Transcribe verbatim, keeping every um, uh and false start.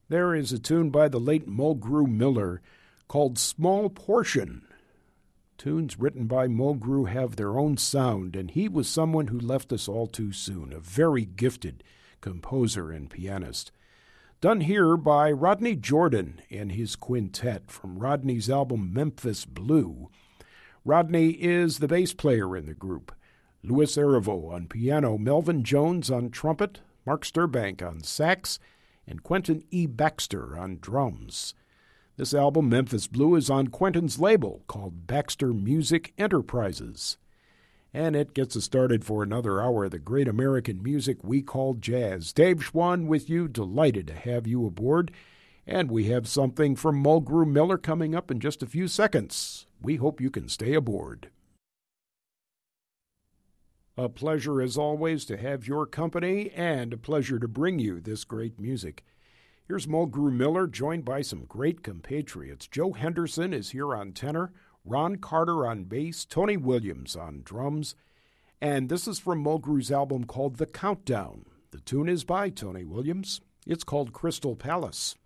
There is a tune by the late Mulgrew Miller called Small Portion. Tunes written by Mulgrew have their own sound, and he was someone who left us all too soon, a very gifted composer and pianist. Done here by Rodney Jordan and his quintet from Rodney's album Memphis Blue. Rodney is the bass player in the group. Louis Arivo on piano, Melvin Jones on trumpet, Mark Sturbank on sax, and Quentin E. Baxter on drums. This album, Memphis Blue, is on Quentin's label called Baxter Music Enterprises. And it gets us started for another hour of the great American music we call jazz. Dave Schwann with you, delighted to have you aboard. And we have something from Mulgrew Miller coming up in just a few seconds. We hope you can stay aboard. A pleasure, as always, to have your company, and a pleasure to bring you this great music. Here's Mulgrew Miller, joined by some great compatriots. Joe Henderson is here on tenor, Ron Carter on bass, Tony Williams on drums, and this is from Mulgrew's album called The Countdown. The tune is by Tony Williams. It's called Crystal Palace.